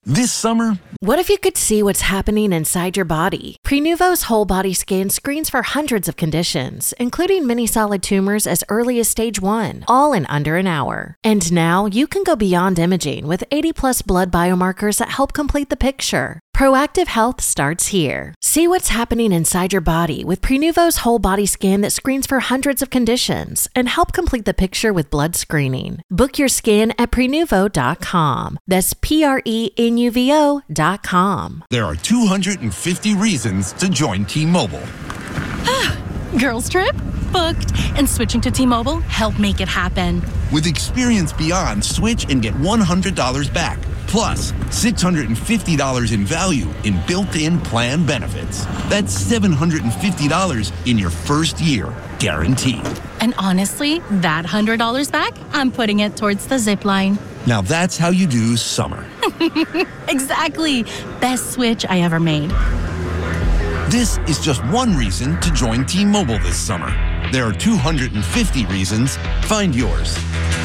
This summer, What if you could see what's happening inside your body? Prenuvo's whole body scan screens for hundreds of conditions, including many solid tumors as early as stage 1, all in under an hour. And now you can go beyond imaging with 80+ blood biomarkers that help complete the picture. Proactive health starts here. See what's happening inside your body with Prenuvo's whole body scan that screens for hundreds of conditions and help complete the picture with blood screening. Book your scan at Prenuvo.com. That's Prenuvo.com. there are 250 reasons to join T-Mobile. Girls trip? Booked. And switching to T-Mobile helped make it happen. With Experience Beyond, switch and get $100 back. Plus, $650 in value in built-in plan benefits. That's $750 in your first year, guaranteed. And honestly, that $100 back, I'm putting it towards the zip line. Now that's how you do summer. Exactly. Best switch I ever made. This is just one reason to join T-Mobile this summer. There are 250 reasons. Find yours.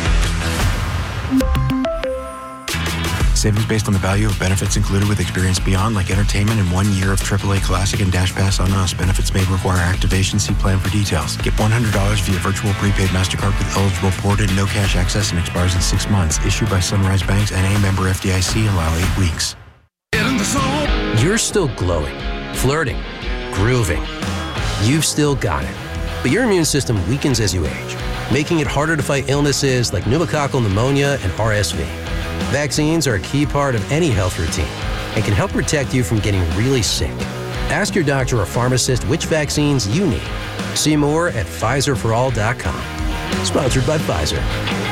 Savings based on the value of benefits included with Experience Beyond, like entertainment and 1 year of AAA Classic and Dash Pass on us. Benefits may require activation. See plan for details. Get $100 via virtual prepaid MasterCard with eligible port and no cash access and expires in 6 months. Issued by Sunrise Banks, N.A. member FDIC. Allow 8 weeks. You're still glowing, flirting, grooving. You've still got it. But your immune system weakens as you age, making it harder to fight illnesses like pneumococcal pneumonia and RSV. Vaccines are a key part of any health routine and can help protect you from getting really sick. Ask your doctor or pharmacist which vaccines you need. See more at PfizerForAll.com. Sponsored by Pfizer.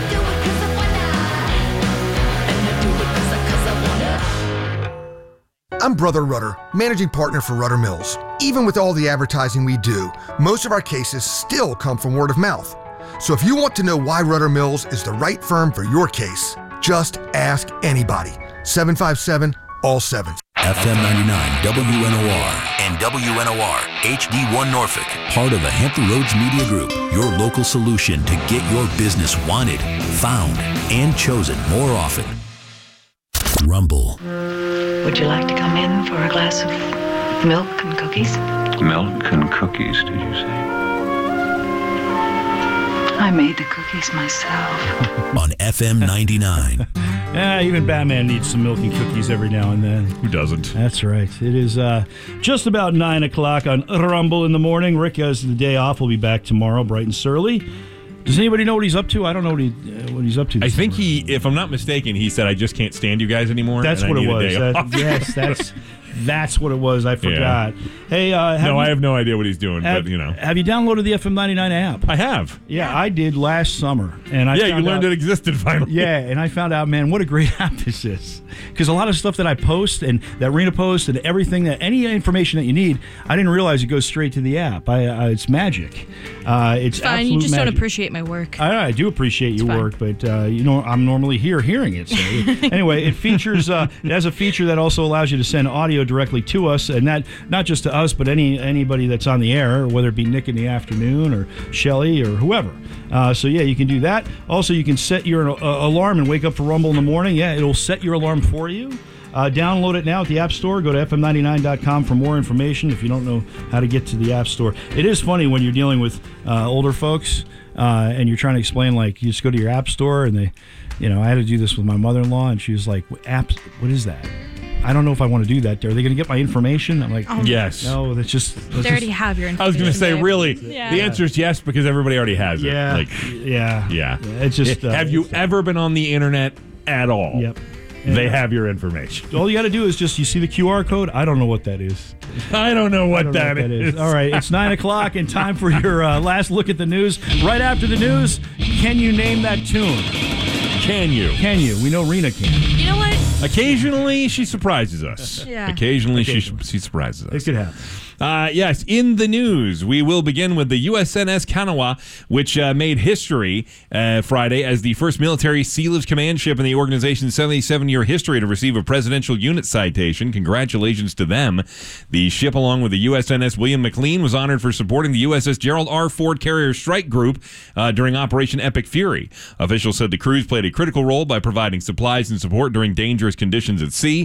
I'm Brother Rudder, managing partner for Rudder Mills. Even with all the advertising we do, most of our cases still come from word of mouth. So if you want to know why Rudder Mills is the right firm for your case, just ask anybody. 757-ALL-7. FM 99 WNOR and WNOR HD1 Norfolk. Part of the Hampton Roads Media Group. Your local solution to get your business wanted, found, and chosen more often. Rumble. Would you like to come in for a glass of milk and cookies? Milk and cookies, did you say? I made the cookies myself. On FM 99. Yeah, even Batman needs some milk and cookies every now and then. Who doesn't? That's right. It is just about 9 o'clock on Rumble in the morning. Rick has the day off. We'll be back tomorrow, bright and surly. Does anybody know what he's up to? I don't know what he's up to. I think if I'm not mistaken, he said, I just can't stand you guys anymore. That's what it was. That's what it was. I forgot. Yeah. Hey, I have no idea what he's doing, but you know. Have you downloaded the FM 99 app? I have. Yeah, I did last summer. And you learned it existed finally. Yeah, and I found out, man, what a great app this is. Because a lot of stuff that I post and that Rena posts and everything, any information that you need, I didn't realize it goes straight to the app. It's magic. It's fine. You just don't appreciate my work. I do appreciate your work, but I'm normally here hearing it. So anyway, it features. It has a feature that also allows you to send audio directly to us, and that not just to us, but anybody that's on the air, whether it be Nick in the afternoon or Shelly or whoever. So yeah, you can do that. Also, you can set your alarm and wake up for Rumble in the morning. Yeah, it'll set your alarm for you. Download it now at the App Store. Go to fm99.com for more information if you don't know how to get to the App Store. It is funny when you're dealing with older folks and you're trying to explain, like, you just go to your App Store and they, I had to do this with my mother-in-law, and she was like, apps, what is that? I don't know if I want to do that. Are they going to get my information? I'm like, yes. No, that's just... They already have your information. I was going to say, really, the answer is yes, because everybody already has it. Yeah. Yeah. It's just... have you ever been on the internet at all? Yep. They have your information. All you got to do is you see the QR code? I don't know what that is. I don't know what that is. All right, it's 9 o'clock and time for your last look at the news. Right after the news, can you name that tune? Can you? We know Rena can. You know what? Occasionally, she surprises us. Yeah. Occasionally, she surprises us. It could happen. Yes, in the news, we will begin with the USNS Kanawha, which made history Friday as the first military Sea Lives command ship in the organization's 77-year history to receive a Presidential Unit Citation. Congratulations to them. The ship, along with the USNS William McLean, was honored for supporting the USS Gerald R. Ford Carrier Strike Group during Operation Epic Fury. Officials said the crews played a critical role by providing supplies and support during dangerous conditions at sea.